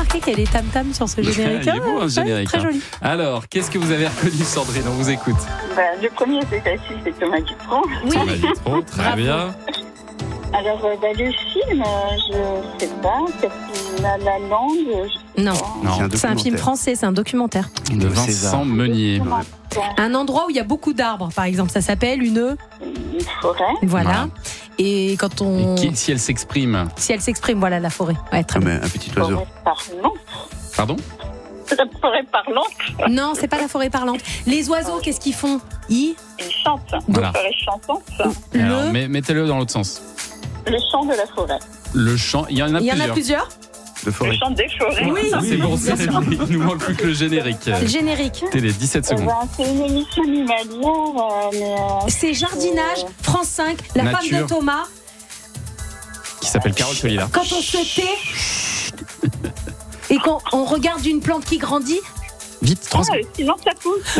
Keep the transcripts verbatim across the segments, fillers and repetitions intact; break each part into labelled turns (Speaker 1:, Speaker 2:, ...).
Speaker 1: remarqué qu'elle est tam-tam sur ce générique?
Speaker 2: Il est beau, hein, ce
Speaker 1: Ouais,
Speaker 2: générique.
Speaker 1: très
Speaker 2: hein.
Speaker 1: joli.
Speaker 2: Alors, qu'est-ce que vous avez reconnu, Sandrine? On vous écoute.
Speaker 3: Ben, le premier, c'est facile, c'est Thomas Dutronc.
Speaker 1: Oui.
Speaker 2: On a dit trop, très
Speaker 1: Bravo.
Speaker 2: bien.
Speaker 3: Alors, euh, ben, le film, euh, je sais pas, Captain La Langue, je sais
Speaker 1: Non.
Speaker 3: pas.
Speaker 2: Non,
Speaker 4: C'est un
Speaker 1: C'est un film
Speaker 4: documentaire.
Speaker 1: français, c'est un documentaire.
Speaker 2: de
Speaker 4: César.
Speaker 2: Vincent Meunier.
Speaker 1: Un endroit où il y a beaucoup d'arbres, par exemple. Ça s'appelle une.
Speaker 3: Une forêt.
Speaker 1: Voilà.
Speaker 2: Voilà.
Speaker 1: Et quand on.
Speaker 2: Et qui- si elle s'exprime.
Speaker 1: Si elle s'exprime, voilà la forêt. Ouais, très
Speaker 4: Comme
Speaker 1: bien.
Speaker 4: un petit oiseau.
Speaker 3: Forêt parlante.
Speaker 2: Pardon?
Speaker 3: La forêt parlante,
Speaker 1: Non, c'est pas la forêt parlante. Les oiseaux, qu'est-ce qu'ils font? Ils.
Speaker 3: ils chantent.
Speaker 2: Voilà.
Speaker 3: La forêt chantante,
Speaker 2: Alors,
Speaker 1: Le.
Speaker 2: mais- mettez-le dans l'autre sens.
Speaker 3: le chant de la forêt.
Speaker 2: Le chant, il y en a
Speaker 1: Il y en
Speaker 2: plusieurs.
Speaker 1: a plusieurs.
Speaker 4: De
Speaker 3: Le
Speaker 4: forêt.
Speaker 3: chant des forêts.
Speaker 1: Oui.
Speaker 2: C'est bon, c'est
Speaker 1: Bien sûr.
Speaker 2: réglé. Il nous manque plus que le générique.
Speaker 1: Le générique.
Speaker 2: Télé, dix-sept
Speaker 3: Eh
Speaker 2: secondes.
Speaker 3: ben, c'est une émission animalière, euh, mais... euh,
Speaker 1: C'est Jardinage, France cinq, la femme
Speaker 2: Nature.
Speaker 1: de Thomas.
Speaker 2: Qui s'appelle Carole Solida.
Speaker 1: Quand on se tait et qu'on on regarde une plante qui grandit.
Speaker 2: Vite,
Speaker 3: Ah,
Speaker 2: trois secondes.
Speaker 3: sinon ça pousse.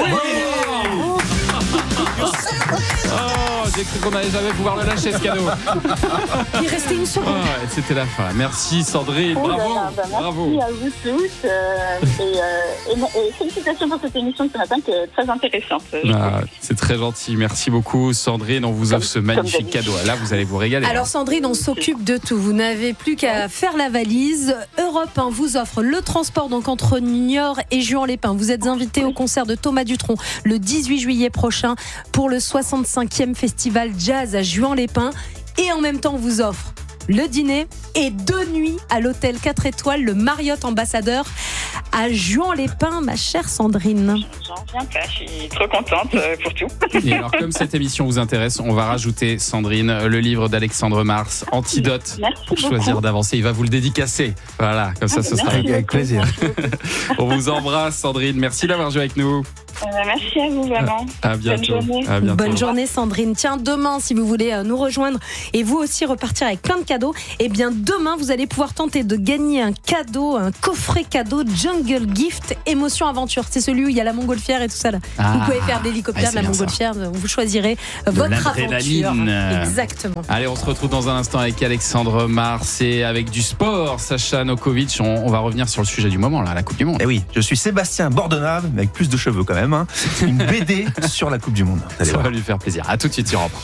Speaker 2: Oh, j'ai cru qu'on n'allait jamais pouvoir le lâcher, ce cadeau.
Speaker 1: Il restait une
Speaker 2: Oh,
Speaker 1: seconde.
Speaker 2: ouais, c'était la fin. Merci, Sandrine.
Speaker 3: Oh là
Speaker 2: Bravo.
Speaker 3: là, bah, merci
Speaker 2: Bravo.
Speaker 3: à vous tous euh, et, euh, et, et félicitations pour cette émission de ce matin qui est très intéressante. je
Speaker 2: Ah,
Speaker 3: trouve.
Speaker 2: c'est très gentil. Merci beaucoup, Sandrine. On vous offre ce magnifique
Speaker 3: d'habitude.
Speaker 2: cadeau. Là, vous allez vous régaler.
Speaker 1: Alors Sandrine, on s'occupe de tout. Vous n'avez plus qu'à faire la valise. Europe un vous offre le transport donc entre Niort et Juan-les-Pins. Vous êtes invité au concert de Thomas Dutronc le dix-huit juillet prochain pour le soixante-cinquième festival jazz à Juan-les-Pins. Et en même temps, on vous offre le dîner et deux nuits à l'hôtel quatre étoiles, le Marriott Ambassadeur à Juan-les-Pins, ma chère Sandrine.
Speaker 3: J'en reviens pas, je suis trop contente euh, pour tout.
Speaker 2: Et alors, comme cette émission vous intéresse, on va rajouter, Sandrine, le livre d'Alexandre Mars, Antidote
Speaker 3: Merci
Speaker 2: pour
Speaker 3: beaucoup.
Speaker 2: choisir d'avancer. Il va vous le dédicacer. Voilà, comme ça, ce sera.
Speaker 3: Merci
Speaker 4: Avec
Speaker 3: beaucoup.
Speaker 4: plaisir.
Speaker 2: On vous embrasse, Sandrine. Merci d'avoir joué avec nous.
Speaker 3: Euh, merci à vous vraiment.
Speaker 2: À bientôt.
Speaker 3: Bonne journée.
Speaker 2: À bientôt.
Speaker 1: Bonne journée Sandrine. Tiens, demain, si vous voulez euh, nous rejoindre et vous aussi repartir avec plein de cadeaux, eh bien demain, vous allez pouvoir tenter de gagner un cadeau, un coffret cadeau Jungle Gift Émotion Aventure. C'est celui où il y a la montgolfière et tout ça là.
Speaker 2: Ah.
Speaker 1: Vous pouvez faire de l'hélicoptère,
Speaker 2: Ah,
Speaker 1: de la
Speaker 2: c'est bien ça.
Speaker 1: montgolfière, vous choisirez euh, votre aventure.
Speaker 2: l'adrénaline.
Speaker 1: Exactement.
Speaker 2: Allez, on se retrouve dans un instant avec Alexandre Mars et avec du sport. Sacha Nokovic, on, on va revenir sur le sujet du moment, là, la Coupe du Monde.
Speaker 5: Eh oui, je suis Sébastien Bordenave, mais avec plus de cheveux quand même. Hein. Une B D sur la Coupe du Monde. Allez
Speaker 2: Ça
Speaker 5: voir.
Speaker 2: va lui faire plaisir. À tout de suite sur Europe un.